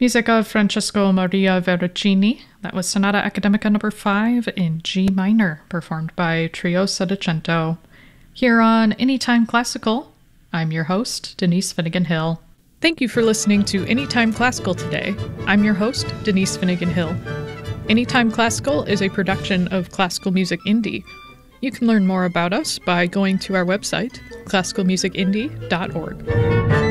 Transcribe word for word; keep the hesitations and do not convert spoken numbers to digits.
Music of Francesco Maria Verrocchini. That was Sonata Academica number five in G minor, performed by Trio Settecento. Here on Anytime Classical, I'm your host, Denise Finnegan Hill. Thank you for listening to Anytime Classical today. I'm your host, Denise Finnegan Hill. Anytime Classical is a production of Classical Music Indie. You can learn more about us by going to our website, classical music indie dot org.